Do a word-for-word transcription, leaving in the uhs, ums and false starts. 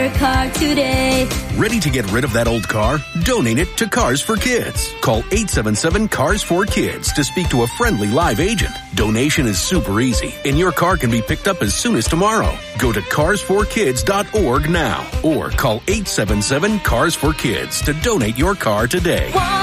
your car today. Ready to get rid of that old car? Donate it to Cars for Kids. Call eight seven seven, C A R S four kids to speak to a friendly live agent. Donation is super easy, and your car can be picked up as soon as tomorrow. Go to cars for kids dot org now or call eight seven seven, C A R S four kids to donate your car today.